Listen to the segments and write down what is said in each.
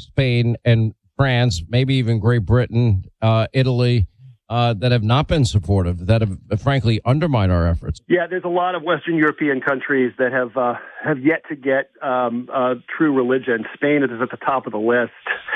Spain and France, maybe even Great Britain, Italy, that have not been supportive, that have frankly undermined our efforts. Yeah, there's a lot of Western European countries that have yet to get true religion. Spain is at the top of the list.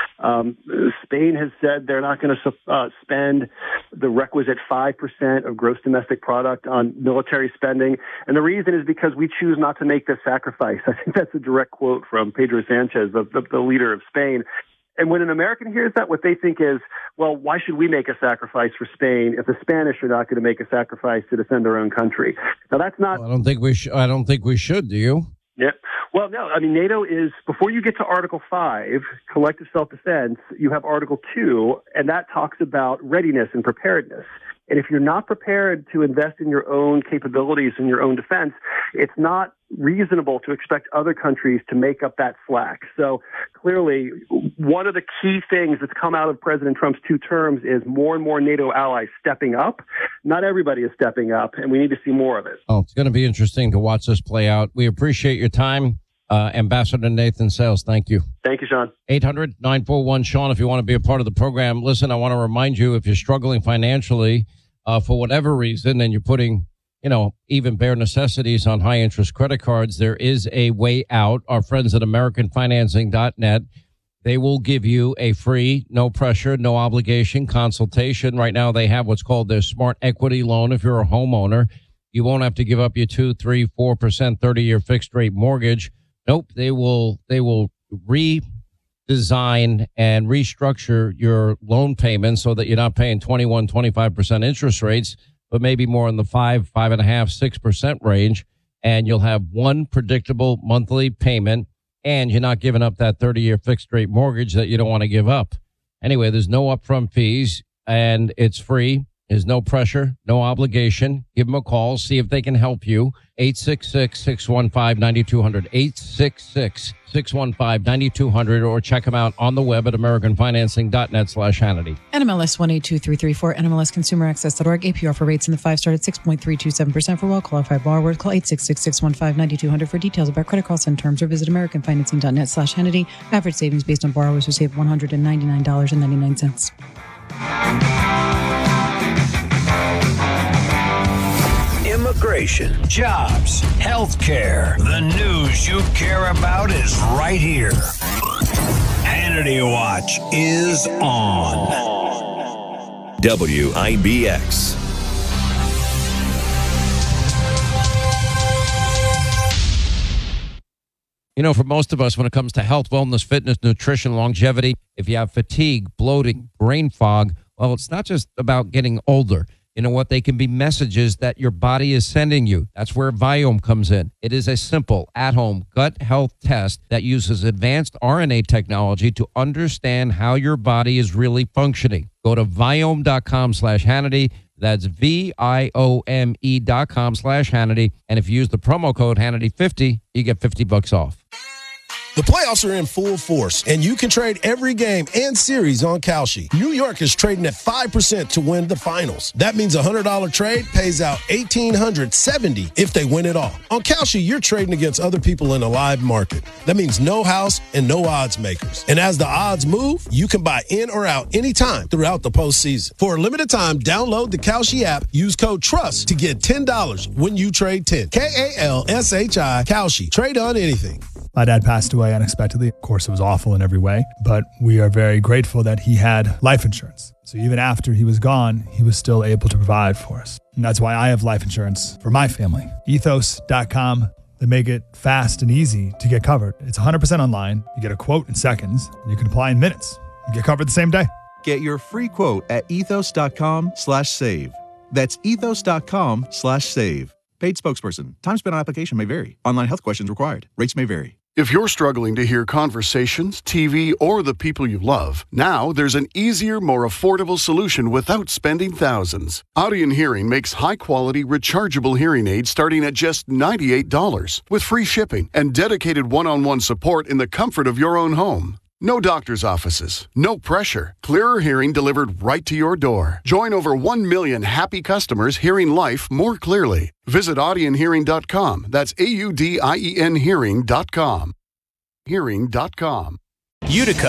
Spain has said they're not going to spend the requisite 5% of gross domestic product on military spending. And the reason is because we choose not to make this sacrifice. I think that's a direct quote from Pedro Sanchez, the leader of Spain. And when an American hears that, what they think is, well, why should we make a sacrifice for Spain if the Spanish are not going to make a sacrifice to defend their own country? Now, that's not. Well, I don't think we should. Do you? Yeah. Well, no. I mean, NATO is, before you get to Article 5, collective self-defense, you have Article 2, and that talks about readiness and preparedness. And if you're not prepared to invest in your own capabilities and your own defense, it's not reasonable to expect other countries to make up that slack. So clearly, one of the key things that's come out of President Trump's 2 terms is more and more NATO allies stepping up. Not everybody is stepping up, and we need to see more of it. Oh, it's going to be interesting to watch this play out. We appreciate your time. Ambassador Nathan Sales, thank you. Thank you, Sean. 800-941-SEAN if you want to be a part of the program. Listen, I want to remind you, if you're struggling financially for whatever reason and you're putting, even bare necessities on high interest credit cards, there is a way out. Our friends at AmericanFinancing.net, they will give you a free, no pressure, no obligation consultation. Right now, they have what's called their Smart Equity Loan. If you're a homeowner, you won't have to give up your 2%, 3%, 4% 30-year fixed rate mortgage. Nope, they will redesign and restructure your loan payments so that you're not paying 21, 25% interest rates, but maybe more in the 5.5%, 6% range. And you'll have one predictable monthly payment, and you're not giving up that 30-year fixed rate mortgage that you don't want to give up. Anyway, there's no upfront fees, and it's free. There's no pressure, no obligation. Give them a call. See if they can help you. 866-615-9200. 866-615-9200. Or check them out on the web at AmericanFinancing.net/Hannity. NMLS 182334. NMLSConsumerAccess.org. APR for rates in the 5 start at 6.327% for well-qualified borrowers. Call 866-615-9200 for details about credit costs and terms, or visit AmericanFinancing.net/Hannity. Average savings based on borrowers who save $199.99. Immigration, jobs, healthcare. The news you care about is right here. Hannity Watch is on. WIBX. For most of us, when it comes to health, wellness, fitness, nutrition, longevity, if you have fatigue, bloating, brain fog, well, it's not just about getting older. You know what? They can be messages that your body is sending you. That's where Viome comes in. It is a simple, at-home gut health test that uses advanced RNA technology to understand how your body is really functioning. Go to Viome.com/Hannity. That's VIOME.com/Hannity. And if you use the promo code Hannity50, you get $50 off. The playoffs are in full force, and you can trade every game and series on Kalshi. New York is trading at 5% to win the finals. That means a $100 trade pays out $1,870 if they win it all. On Kalshi, you're trading against other people in a live market. That means no house and no odds makers. And as the odds move, you can buy in or out anytime throughout the postseason. For a limited time, download the Kalshi app, use code TRUST to get $10 when you trade 10. KALSHI, Kalshi. Trade on anything. My dad passed away unexpectedly. Of course, it was awful in every way, but we are very grateful that he had life insurance. So even after he was gone, he was still able to provide for us. And that's why I have life insurance for my family. Ethos.com. They make it fast and easy to get covered. It's 100% online. You get a quote in seconds, and you can apply in minutes. You get covered the same day. Get your free quote at ethos.com/save. That's ethos.com/save. Paid spokesperson. Time spent on application may vary. Online health questions required. Rates may vary. If you're struggling to hear conversations, TV, or the people you love, now there's an easier, more affordable solution without spending thousands. Audien Hearing makes high-quality, rechargeable hearing aids starting at just $98 with free shipping and dedicated one-on-one support in the comfort of your own home. No doctor's offices, no pressure. Clearer hearing delivered right to your door. Join over 1 million happy customers hearing life more clearly. Visit AudienHearing.com. That's AUDIEN Hearing.com. Hearing.com. Utica